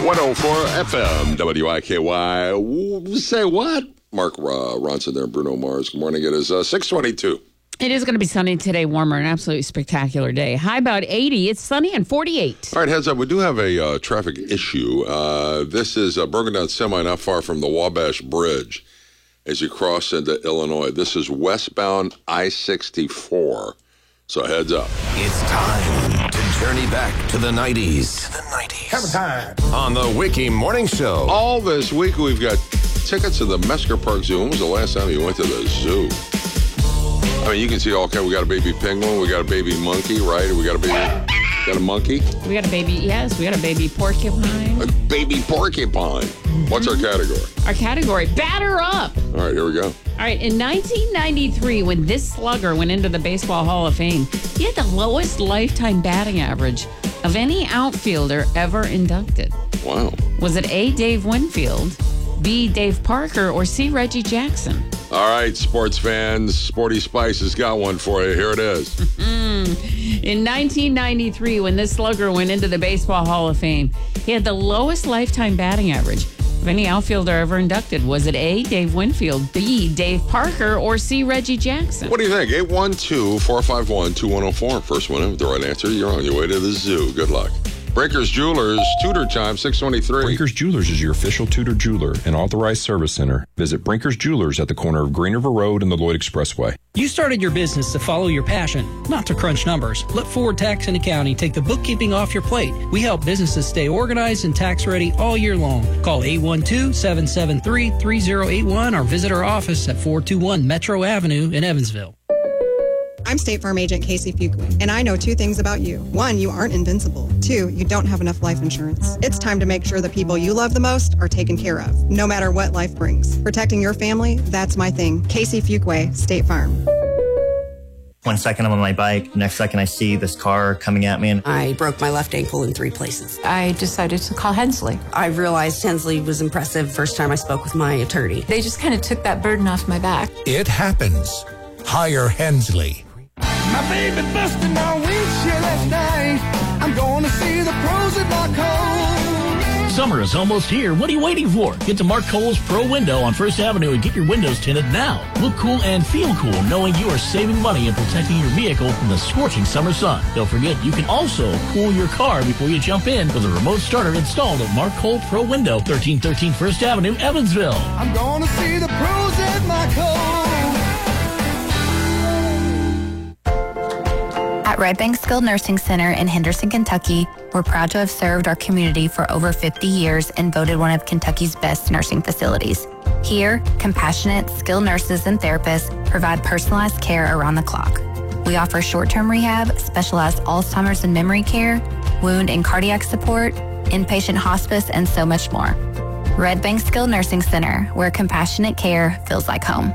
104 FM, WIKY. Say what? Mark Ronson there, Bruno Mars. Good morning. It is 6:22. It is going to be sunny today, warmer, an absolutely spectacular day. High about 80. It's sunny and 48. All right, heads up. We do have a traffic issue. This is broken down semi not far from the Wabash Bridge as you cross into Illinois. This is westbound I-64. So heads up. It's time to journey back to the 90s. Have a time. On the Wiki Morning Show. All this week, we've got tickets to the Mesker Park Zoo. When was the last time you went to the zoo? I mean, you can see, okay, we got a baby penguin, we got a baby monkey, right? We got a monkey? We got a baby, yes, we got a baby porcupine. A baby porcupine. Mm-hmm. What's our category? Our category, batter up. All right, here we go. All right, in 1993, when this slugger went into the Baseball Hall of Fame, he had the lowest lifetime batting average of any outfielder ever inducted. Wow. Was it A, Dave Winfield, B, Dave Parker, or C, Reggie Jackson? All right, sports fans, Sporty Spice has got one for you. Here it is. In 1993, when this slugger went into the Baseball Hall of Fame, he had the lowest lifetime batting average of any outfielder ever inducted. Was it A, Dave Winfield, B, Dave Parker, or C, Reggie Jackson? What do you think? 812-451-2104. First one in with the right answer. You're on your way to the zoo. Good luck. Breakers Jewelers, Tudor time, 623. Breakers Jewelers is your official Tudor jeweler and authorized service center. Visit Breakers Jewelers at the corner of Green River Road and the Lloyd Expressway. You started your business to follow your passion, not to crunch numbers. Let Forward Tax and Accounting take the bookkeeping off your plate. We help businesses stay organized and tax ready all year long. Call 812-773-3081 or visit our office at 421 Metro Avenue in Evansville. I'm State Farm Agent Casey Fuqua, and I know two things about you. One, you aren't invincible. Two, you don't have enough life insurance. It's time to make sure the people you love the most are taken care of, no matter what life brings. Protecting your family, that's my thing. Casey Fuqua, State Farm. 1 second I'm on my bike, next second I see this car coming at me. And I broke my left ankle in 3 places. I decided to call Hensley. I realized Hensley was impressive first time I spoke with my attorney. They just kind of took that burden off my back. It happens. Hire Hensley. My baby busted my windshield last night. I'm going to see the pros at Mark Cole. Summer is almost here. What are you waiting for? Get to Mark Cole's Pro Window on First Avenue and get your windows tinted now. Look cool and feel cool knowing you are saving money and protecting your vehicle from the scorching summer sun. Don't forget, you can also cool your car before you jump in with a remote starter installed at Mark Cole Pro Window, 1313 First Avenue, Evansville. I'm going to see the pros at Mark Cole. At Red Bank Skilled Nursing Center in Henderson, Kentucky, we're proud to have served our community for over 50 years and voted one of Kentucky's best nursing facilities. Here, compassionate, skilled nurses and therapists provide personalized care around the clock. We offer short-term rehab, specialized Alzheimer's and memory care, wound and cardiac support, inpatient hospice, and so much more. Red Bank Skilled Nursing Center, where compassionate care feels like home.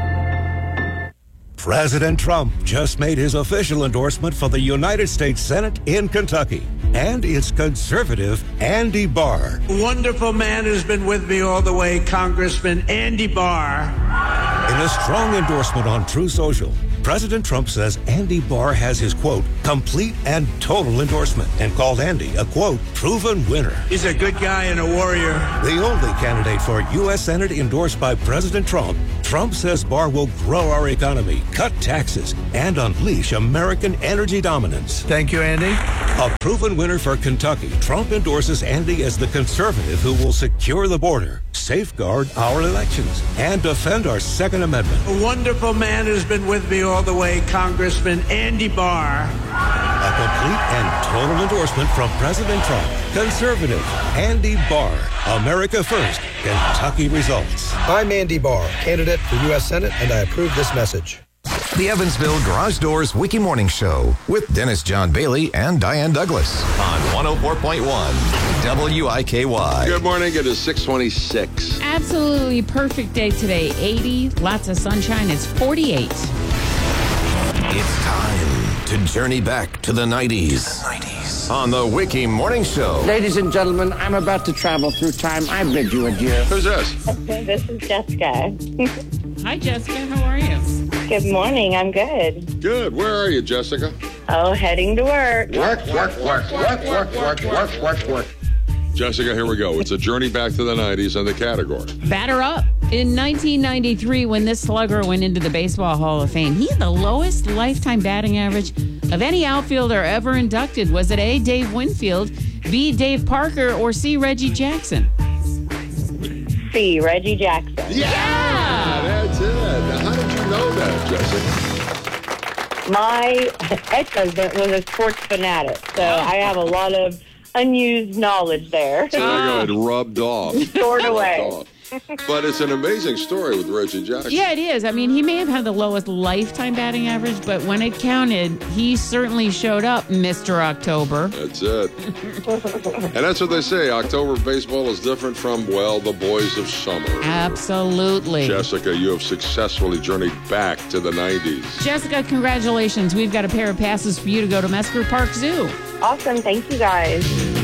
President Trump just made his official endorsement for the United States Senate in Kentucky. And it's conservative Andy Barr. A wonderful man who's been with me all the way, Congressman Andy Barr. In a strong endorsement on True Social, President Trump says Andy Barr has his, quote, complete and total endorsement, and called Andy a, quote, proven winner. He's a good guy and a warrior. The only candidate for U.S. Senate endorsed by President Trump, Trump says Barr will grow our economy, cut taxes, and unleash American energy dominance. Thank you, Andy. A proven winner for Kentucky, Trump endorses Andy as the conservative who will secure the border, safeguard our elections, and defend our Second Amendment. A wonderful man who's been with me all the way, Congressman Andy Barr. A complete and total endorsement from President Trump. Conservative Andy Barr. America First. Kentucky results. I'm Andy Barr, candidate for U.S. Senate, and I approve this message. The Evansville Garage Doors Wiki Morning Show with Dennis John Bailey and Diane Douglas on 104.1 WIKY. Good morning. It is 6:26. Absolutely perfect day today. 80, lots of sunshine. It's 48. It's time to journey back to the 90s. On the Wiki Morning Show. Ladies and gentlemen, I'm about to travel through time. I bid you adieu. Who's this? This is Jessica. Hi, Jessica. How are you? Good morning. I'm good. Good. Where are you, Jessica? Oh, heading to work. Work. Jessica, here we go. It's a journey back to the 90s and the category. Batter up. In 1993, when this slugger went into the Baseball Hall of Fame, he had the lowest lifetime batting average of any outfielder ever inducted. Was it A, Dave Winfield, B, Dave Parker, or C, Reggie Jackson? C, Reggie Jackson. Yeah! That's it. Now, how did you know that, Jessica? My ex-husband was a sports fanatic, so I have a lot of unused knowledge there. So there you go. It rubbed off. Stored away. But it's an amazing story with Reggie Jackson. Yeah, it is. I mean, he may have had the lowest lifetime batting average, but when it counted, he certainly showed up, Mr. October. That's it. And that's what they say. October baseball is different from, well, the boys of summer. Absolutely. Jessica, you have successfully journeyed back to the 90s. Jessica, congratulations. We've got a pair of passes for you to go to Mesker Park Zoo. Awesome. Thank you, guys.